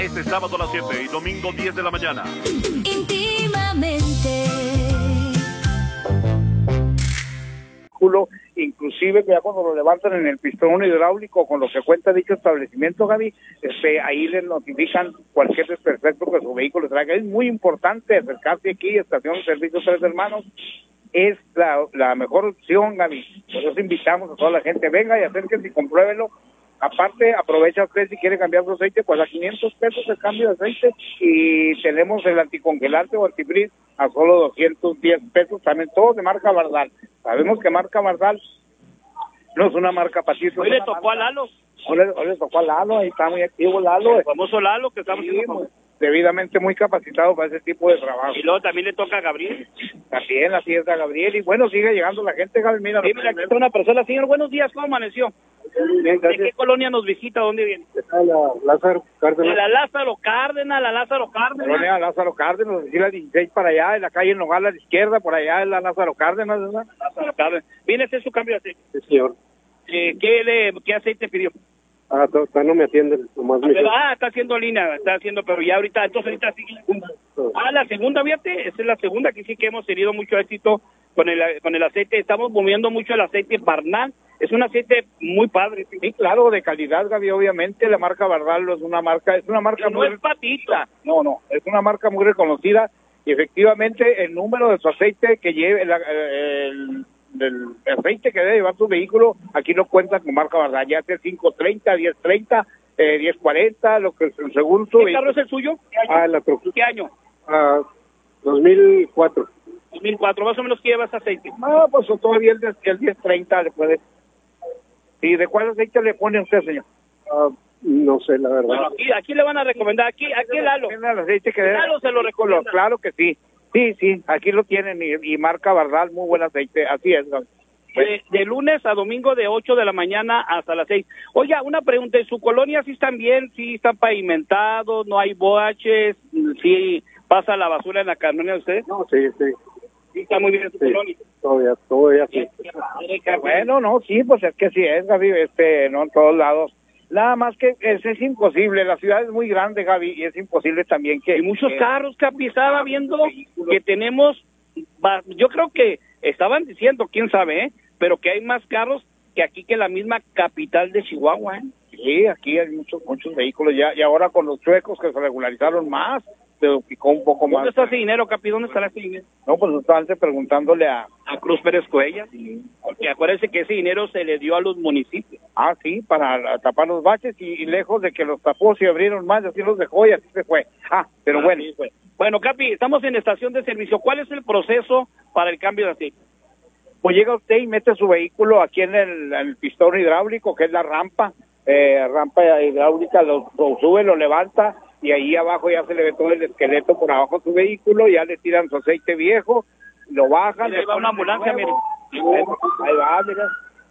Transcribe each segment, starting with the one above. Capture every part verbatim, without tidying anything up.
Este sábado a las siete y domingo diez de la mañana. Íntimamente. Inclusive ya cuando lo levantan en el pistón hidráulico con lo que cuenta dicho establecimiento, Gaby, este, ahí les notifican cualquier desperfecto que su vehículo traiga. Es muy importante acercarse aquí, Estación de Servicio Tres Hermanos, es la, la mejor opción, Gaby. Por eso invitamos a toda la gente, venga y acérquense y compruébelo. Aparte, aprovecha usted si quiere cambiar su aceite, pues a quinientos pesos el cambio de aceite, y tenemos el anticongelante o antifreeze a solo doscientos diez pesos, también todos de marca Bardal. Sabemos que marca Bardal no es una marca patito. Hoy le tocó marca. a Lalo. Hoy le, hoy le tocó a Lalo, ahí está muy activo Lalo. El famoso Lalo que estamos sí, muy, debidamente muy capacitado para ese tipo de trabajo. Y luego también le toca a Gabriel. También, así es a Gabriel, y bueno, sigue llegando la gente, Gabriel. Mira, sí, mira, aquí está una persona. Señor, buenos días, ¿cómo amaneció? Bien, ¿de qué colonia nos visita? ¿Dónde viene? De la Lázaro Cárdenas. De la Lázaro Cárdenas, la Lázaro Cárdenas. Colonia Lázaro Cárdenas, decir la dieciséis para allá, en la calle Nogal a la izquierda, por allá es la Lázaro Cárdenas, ¿verdad? Lázaro Cárdenas. ¿Viene a hacer su cambio de aceite? Sí, señor. Eh, ¿qué, le, ¿Qué aceite pidió? Ah, todavía no me atienden. Nomás Pero, ah, está haciendo línea, está haciendo, pero ya ahorita, entonces ahorita sigue la segunda. Ah, la segunda, fíjate, esa es la segunda, que sí que hemos tenido mucho éxito con el con el aceite. Estamos moviendo mucho el aceite Bardal. Es un aceite muy padre. Sí, claro, de calidad, Gaby, obviamente. La marca Bardal es una marca, es una marca no muy... es patita. No, no, es una marca muy reconocida, y efectivamente el número de su aceite que lleve, el, el, el aceite que debe llevar su vehículo, aquí no cuenta con marca Bardal, ya sea cinco treinta, diez treinta, eh, diez cuarenta, lo que según su... ¿Qué carro es el suyo? ¿Qué año? Ah, la troca. ¿Qué año? Ah, dos mil cuatro. dos mil cuatro, más o menos, ¿qué lleva ese aceite? No, pues todavía el, el diez treinta le puede... ¿Y de cuál aceite le pone usted, señor? Uh, no sé, la verdad. Bueno, aquí, aquí le van a recomendar, aquí, aquí Lalo. El aceite que Lalo se lo recomienda. Claro que sí. Sí, sí, aquí lo tienen, y, y marca Bardal, muy buen aceite, así es. De, de lunes a domingo de ocho de la mañana hasta las seis. Oiga, una pregunta, ¿en su colonia sí están bien? ¿Sí están pavimentados? ¿No hay boaches? ¿Sí pasa la basura en la colonia de ustedes? No, sí, sí. Sí está muy bien en su sí, colonia. Todavía, todavía sí. Bueno, no, sí, pues es que sí es, Gaby, este, no en todos lados. Nada más que es, es imposible, la ciudad es muy grande, Gaby, y es imposible también que... Y muchos que, carros, Capi, estaba viendo que tenemos, yo creo que estaban diciendo, quién sabe, ¿eh? Pero que hay más carros que aquí, que la misma capital de Chihuahua, ¿eh? Sí, aquí hay muchos muchos vehículos ya, y ahora con los chuecos que se regularizaron más, se duplicó un poco más. ¿Dónde está ese dinero, Capi? ¿Dónde estará ese dinero? No, pues estaba antes preguntándole a... A Cruz Pérez Cuellar, sí. Porque acuérdense que ese dinero se le dio a los municipios. Ah, sí, para tapar los baches, y, y lejos de que los tapó, se abrieron más, así los dejó y así se fue. Ah, pero ah, bueno. Sí, fue. Bueno, Capi, estamos en estación de servicio. ¿Cuál es el proceso para el cambio de aceite? Pues llega usted y mete su vehículo aquí en el, en el pistón hidráulico, que es la rampa, eh, rampa hidráulica, lo, lo sube, lo levanta, y ahí abajo ya se le ve todo el esqueleto por abajo de su vehículo, ya le tiran su aceite viejo, lo bajan. Ahí va una ambulancia, mire. Ahí va, mira.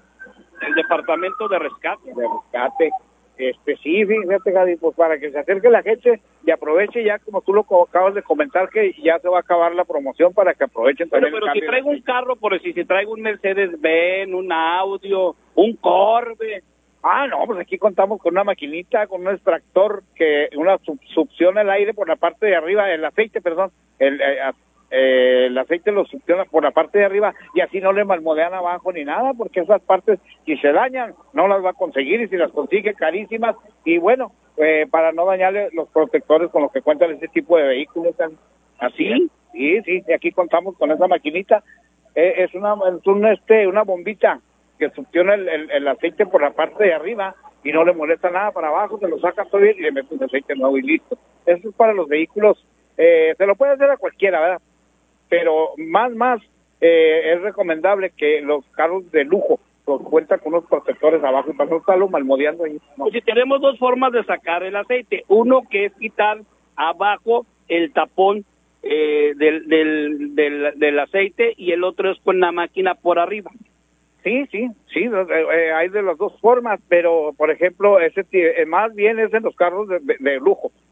El departamento de rescate. De rescate. Este, sí, fíjate, Gaby, pues para que se acerque la gente y aproveche, ya como tú lo acabas de comentar, que ya se va a acabar la promoción, para que aprovechen también. Pero, pero si traigo un carro, por decir, si traigo un Mercedes-Benz, un Audio, un Corvette. Ah, no, pues aquí contamos con una maquinita, con un extractor, que una sub, succiona el aire por la parte de arriba, el aceite, perdón, el, eh, eh, el aceite lo succiona por la parte de arriba, y así no le malmodean abajo ni nada, porque esas partes, si se dañan, no las va a conseguir, y si las consigue, carísimas. Y bueno, eh, para no dañarle los protectores con los que cuentan ese tipo de vehículos. Así, sí, sí, y aquí contamos con esa maquinita. Eh, es una es un, este, una bombita que succiona el, el, el aceite por la parte de arriba, y no le molesta nada para abajo, se lo saca todo bien y le mete un aceite nuevo y listo. Eso es para los vehículos, eh, se lo puede hacer a cualquiera, ¿verdad? Pero más, más, eh, es recomendable que los carros de lujo los cuentan con unos protectores abajo, y para no estarlo malmodeando ahí. No. Pues si tenemos dos formas de sacar el aceite, uno que es quitar abajo el tapón eh, del, del, del, del aceite, y el otro es con la máquina por arriba. Sí, sí, sí, eh, hay de las dos formas, pero por ejemplo, ese eh, más bien es en los carros de, de, de lujo,